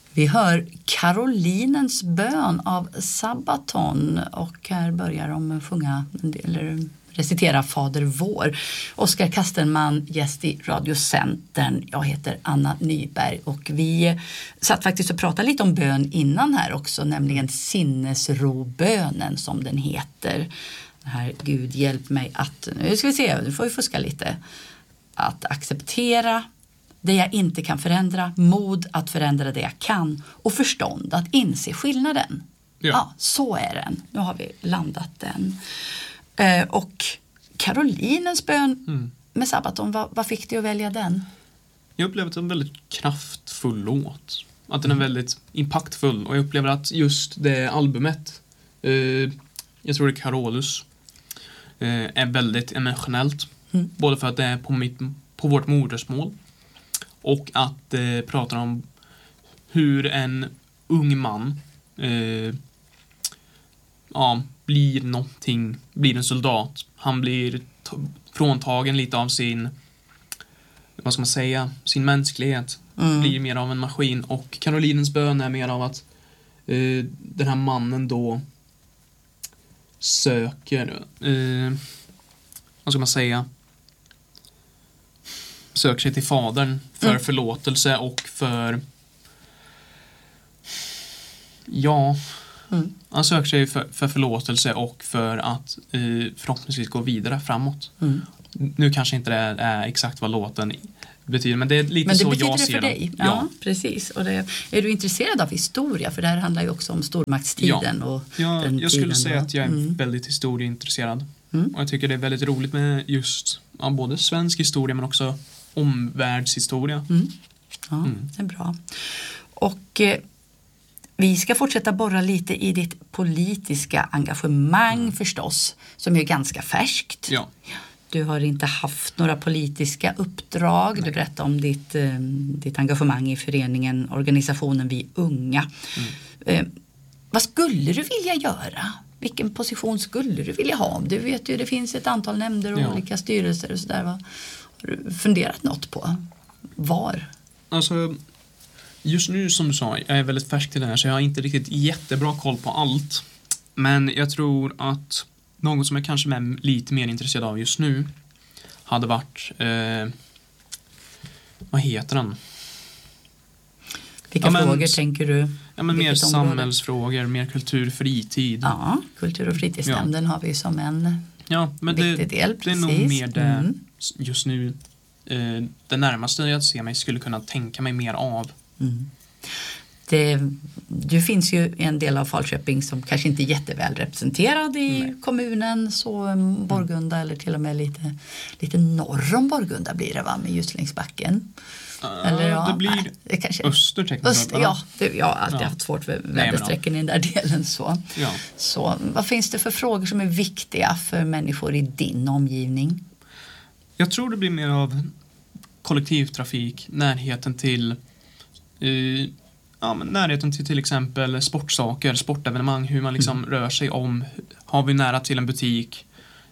Vi hör Karolinens bön av Sabaton och här börjar de sjunga eller recitera Fader vår. Oskar Kastelman, gäst i Radiocentern. Jag heter Anna Nyberg och vi satt faktiskt och pratade lite om bön innan här också, nämligen sinnesrobönen som den heter. Det här, Gud hjälp mig att, nu ska vi se, nu får vi fuska lite, att acceptera det jag inte kan förändra, mod att förändra det jag kan och förstånd att inse skillnaden. Ja, så är den. Nu har vi landat den. Och Karolinens bön med Sabaton, vad fick dig att välja den? Jag upplever att det är en väldigt kraftfull låt. Att den är väldigt impactfull. Och jag upplever att just det albumet, jag tror det är Carolus, är väldigt emotionellt. Både för att det är på vårt modersmål och att det pratar om hur en ung man blir en soldat. Han blir fråntagen lite av sin, vad ska man säga, sin mänsklighet. Blir mer av en maskin. Och Karolinens bön är mer av att den här mannen då söker, vad ska man säga, söker sig till fadern för förlåtelse och för han söker sig för förlåtelse och för att förhoppningsvis gå vidare framåt. Nu kanske inte det är exakt vad låten betyder, men det är lite så jag ser det. Men det betyder det för dig? Ja, precis. Och är du intresserad av historia? För det här handlar ju också om stormaktstiden. Och jag skulle säga att jag är väldigt historieintresserad. Och jag tycker det är väldigt roligt med just både svensk historia men också omvärldshistoria. Det är bra. Och vi ska fortsätta borra lite i ditt politiska engagemang förstås, som är ganska färskt. Ja. Du har inte haft några politiska uppdrag. Nej. Du berättade om ditt engagemang i föreningen, organisationen Vi Unga. Vad skulle du vilja göra? Vilken position skulle du vilja ha? Du vet ju, det finns ett antal nämnder och olika styrelser och sådär. Har du funderat något på? Var? Alltså, just nu som du sa, jag är väldigt färsk till det här så jag har inte riktigt jättebra koll på allt. Men jag tror att något som jag kanske är lite mer intresserad av just nu hade varit, vad heter den? Vilka frågor tänker du? Ja, men mer samhällsfrågor, mer kultur, fritid. Ja, kultur- och fritidsnämnden har vi som en viktig del. Det är nog mer det just nu. Det närmaste jag ser mig skulle kunna tänka mig mer av. Det finns ju en del av Falköping som kanske inte är jätteväl representerad i kommunen, så Borgunda eller till och med lite norr om Borgunda blir det, va, med Ljuslingsbacken. Eller, det blir det kanske öster tekniskt. Jag har alltid haft svårt för väderstrecken i den där delen. Så vad finns det för frågor som är viktiga för människor i din omgivning? Jag tror det blir mer av kollektivtrafik, närheten till till exempel sportsaker, sportevenemang, hur man liksom rör sig om. Har vi nära till en butik?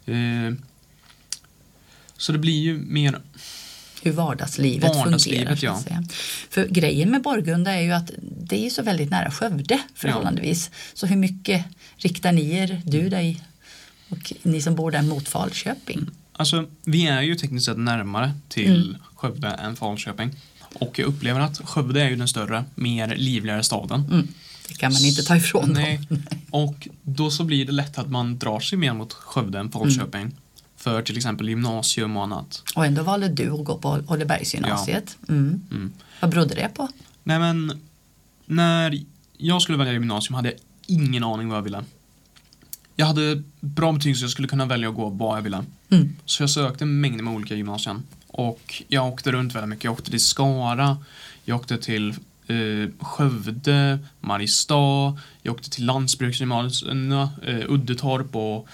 Så det blir ju mer hur vardagslivet fungerar. Ja. För grejen med Borgunda är ju att det är så väldigt nära Skövde förhållandevis. Så hur mycket riktar ni du dig och ni som bor där mot Falköping? Alltså, vi är ju tekniskt sett närmare till Skövde än Falköping. Och jag upplever att Skövde är ju den större, mer livligare staden. Det kan man inte ta ifrån dem. Och då så blir det lätt att man drar sig mer mot Skövde än Falköping. För till exempel gymnasium och annat. Och ändå valde du att gå på Ollebergsgymnasiet. Vad berodde det på? Nej, men när jag skulle välja gymnasium hade jag ingen aning vad jag ville. Jag hade bra betyg så jag skulle kunna välja att gå vad jag ville. Så jag sökte mängder med olika gymnasier. Och jag åkte runt väldigt mycket. Jag åkte till Skara, jag åkte till Skövde, Mariestad, jag åkte till Landsbruksgymnasierna, Uddetorp och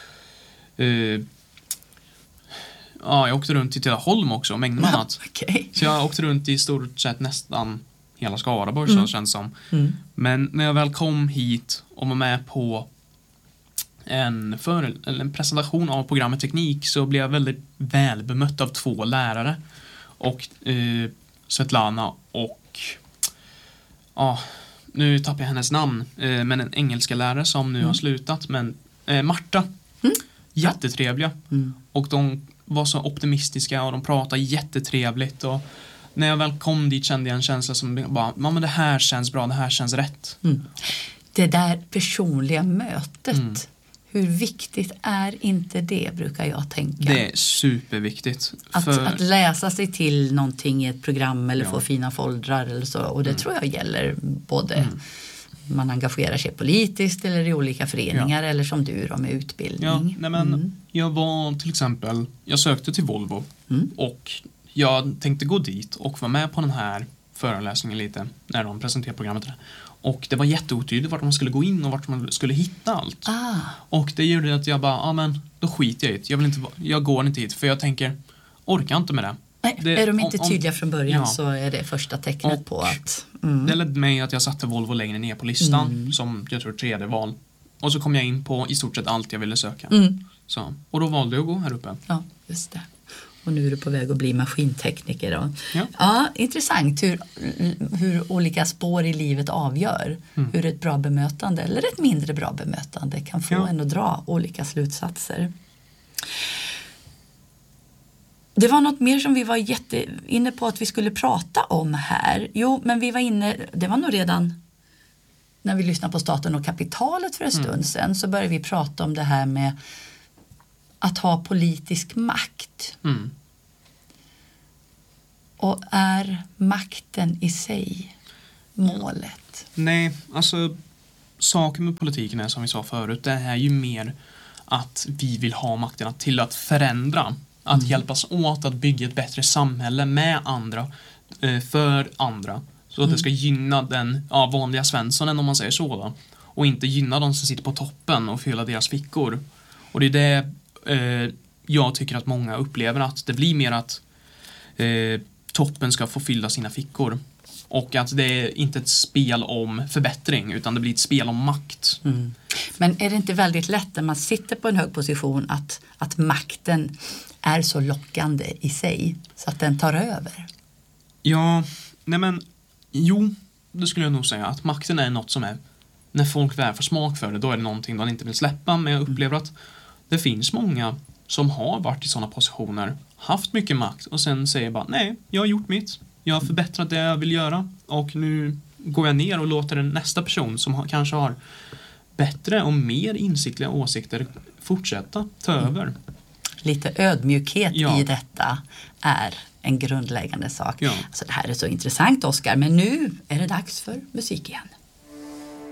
jag åkte runt till Tidaholm också, mängder med annat. Okay. Så jag åkte runt i stort sett nästan hela Skaraborg så känns som. Men när jag väl kom hit och var med på en presentation av programmet Teknik så blev jag väldigt väl bemött av 2 lärare. Och Svetlana och nu tappar jag hennes namn, men en engelska lärare som nu har slutat, men Marta, jättetrevliga. Och de var så optimistiska och de pratade jättetrevligt, och när jag väl kom dit kände jag en känsla som bara, men det här känns bra, det här känns rätt. Det där personliga mötet, hur viktigt är inte det, brukar jag tänka. Det är superviktigt. Att läsa sig till någonting i ett program eller få fina foldrar eller så. Och det tror jag gäller både man engagerar sig politiskt eller i olika föreningar eller som du då med utbildning. Ja, nej men jag var till exempel, jag sökte till Volvo och jag tänkte gå dit och vara med på den här föreläsningen lite när de presenterade programmet. Och det var jätteotydligt vart man skulle gå in och vart man skulle hitta allt. Och det gjorde att jag bara, men då skiter jag i det. Jag går inte hit för jag tänker, orkar inte med det. Nej, är de inte tydliga från början så är det första tecknet på att... Det ledde mig att jag satte Volvo längre ner på listan som jag tror 3:e val. Och så kom jag in på i stort sett allt jag ville söka. Så, och då valde jag att gå här uppe. Ja, just det. Och nu är du på väg att bli maskintekniker då. Ja, intressant hur olika spår i livet avgör. Hur ett bra bemötande eller ett mindre bra bemötande kan få en att dra olika slutsatser. Det var något mer som vi var inne på att vi skulle prata om här. Jo, men vi var inne, det var nog redan när vi lyssnade på Staten och kapitalet för en stund sedan, så började vi prata om det här med att ha politisk makt. Och är makten i sig målet? Nej, alltså saken med politiken är som vi sa förut, det är ju mer att vi vill ha makten till att förändra. Att hjälpas åt att bygga ett bättre samhälle med andra, för andra. Så att det ska gynna den vanliga Svenssonen, om man säger så då. Och inte gynna de som sitter på toppen och fylla deras fickor. Och det är det jag tycker att många upplever, att det blir mer att toppen ska få fylla sina fickor. Och att det är inte ett spel om förbättring, utan det blir ett spel om makt. Men är det inte väldigt lätt när man sitter på en hög position att makten är så lockande i sig så att den tar över? Ja, jo, det skulle jag nog säga. Att makten är något som är, när folk väl får smak för det, då är det någonting de inte vill släppa. Men jag upplever att det finns många som har varit i sådana positioner, haft mycket makt och sen säger bara, nej, jag har gjort mitt. Jag har förbättrat det jag vill göra och nu går jag ner och låter den nästa person som kanske har bättre och mer insiktliga åsikter fortsätta ta över. Lite ödmjukhet i detta är en grundläggande sak. Alltså det här är så intressant, Oskar, men nu är det dags för musik igen.